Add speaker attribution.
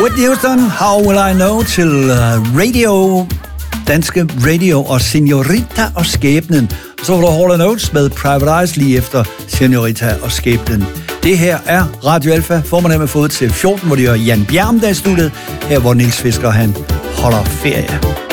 Speaker 1: Whitney Houston, How Will I Know, til Radio, danske Radio og Senorita og Skæbnen. Så var der Hall & Oates med Private Eyes lige efter Senorita og Skæbnen. Det her er Radio Alfa, formiddag med fået til 14, hvor det er Jan Bjerm, der er studiet, her hvor Niels Fisker han holder ferie.